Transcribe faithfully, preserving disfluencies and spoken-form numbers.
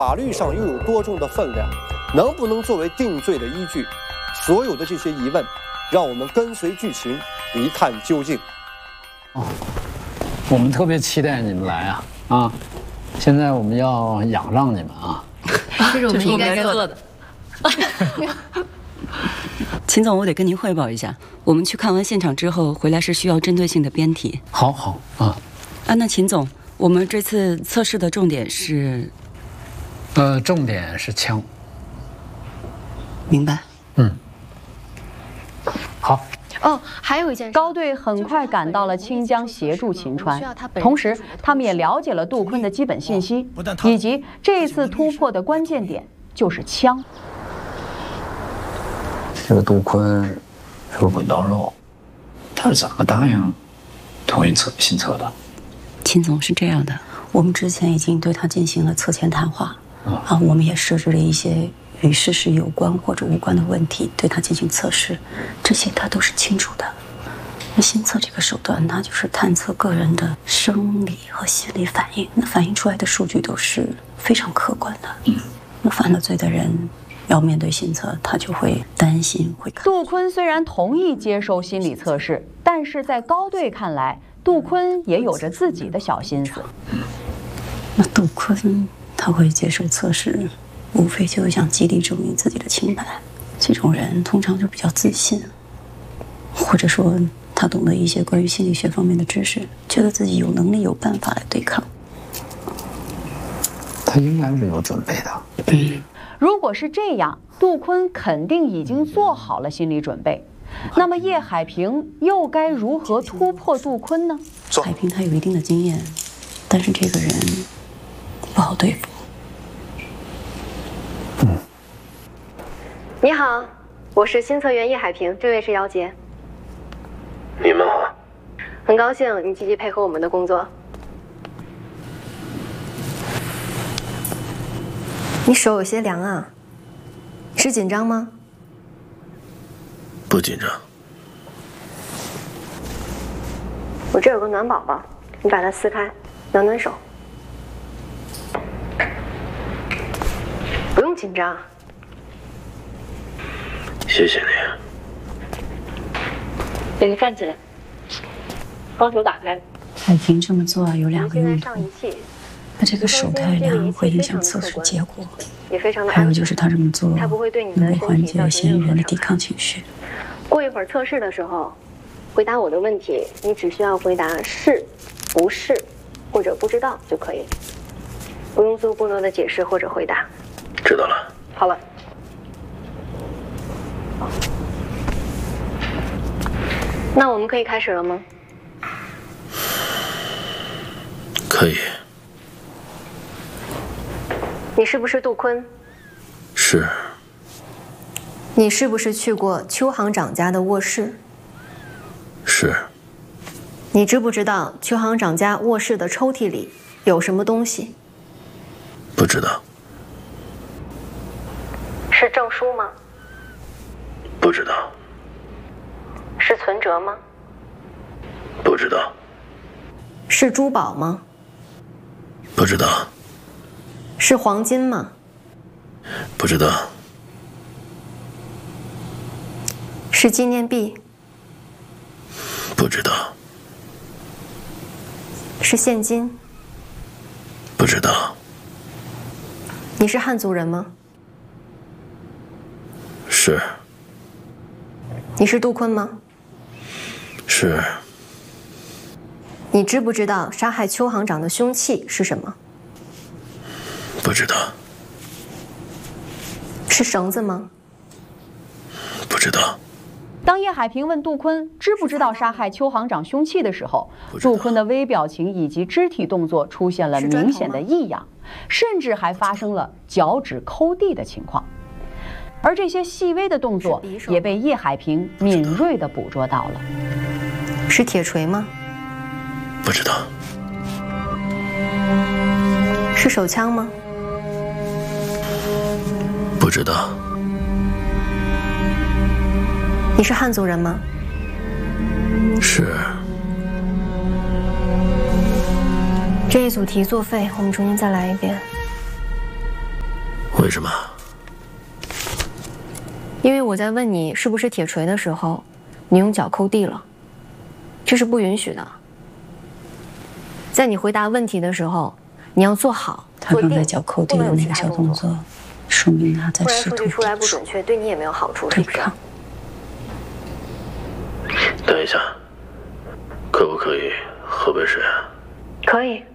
法律上又有多重的分量，能不能作为定罪的依据？所有的这些疑问，让我们跟随剧情一探究竟。 哦，我们特别期待你们来啊啊！现在我们要仰让你们啊， 这是我们应该做的。 秦总，我得跟您汇报一下，我们去看完现场之后回来是需要针对性的编题。 好好啊啊，那秦总，我们这次测试的重点是， 呃，重点是枪。 明白。 嗯。好。 哦，还有一件事， 高队很快赶到了清江协助秦川，同时他们也了解了杜坤的基本信息，以及这次突破的关键点就是枪。 这个杜坤是个滚刀肉，他是怎么答应同意测新测的？ 秦总，是这样的，我们之前已经对他进行了测前谈话，嗯、啊，我们也设置了一些与事实有关或者无关的问题，对他进行测试，这些他都是清楚的。那新测这个手段，它就是探测个人的生理和心理反应，那反映出来的数据都是非常客观的。嗯，那犯了罪的人要面对新测，他就会担心会。 杜坤虽然同意接受心理测试，但是在高队看来，杜坤也有着自己的小心思。 那杜坤他会接受测试，无非就是想极力证明自己的清白。这种人通常就比较自信，或者说他懂得一些关于心理学方面的知识，觉得自己有能力有办法来对抗。 他应该是有准备的。 嗯，如果是这样，杜坤肯定已经做好了心理准备。那么叶海平又该如何突破杜坤呢？ 海平他有一定的经验，但是这个人不好对付。 嗯。你好，我是新测员叶海平，这位是姚杰。 你们好。 很高兴你积极配合我们的工作。你手有些凉啊，是紧张吗？ 不紧张。 我这有个暖宝宝，你把它撕开，暖暖手。不用紧张。 谢谢你。 给你站起来，双手打开。 海平这么做有两个用途， 上仪器。 他这个手太凉会影响测试结果， 也非常的还有就是他这么做它不会对你能够缓解嫌疑人的抵抗情绪。 过一会儿测试的时候，回答我的问题，你只需要回答是、不是或者不知道就可以，不用做过多的解释或者回答。 知道了。 好了。那我们可以开始了吗？ 可以。 你是不是杜坤？ 是。 你是不是去过邱行长家的卧室？ 是。 你知不知道邱行长家卧室的抽屉里有什么东西？ 不知道。 是证书吗？ 不知道。 是存折吗？ 不知道。 是珠宝吗？ 不知道。 是黄金吗？ 不知道。 是纪念币？ 不知道。 是现金？ 不知道。 你是汉族人吗？ 是。 你是杜坤吗？ 是。 你知不知道杀害邱行长的凶器是什么？ 不知道。 是绳子吗？ 不知道。 当叶海平问杜坤知不知道杀害邱行长凶器的时候，杜坤的微表情以及肢体动作出现了明显的异样，甚至还发生了脚趾抠地的情况。而这些细微的动作也被叶海平敏锐地捕捉到了。 是铁锤吗？ 不知道。 是手枪吗？ 不知道。 你是汉族人吗？ 是。 这一组题作废，我们重新再来一遍。 为什么？ 因为我在问你是不是铁锤的时候，你用脚抠地了，这是不允许的。在你回答问题的时候，你要做好。 他刚才脚抠地的那个小动作，说明他在试图。 不然数据出来不准确，对你也没有好处，是不是？ 等一下，可不可以喝杯水啊？ 可以。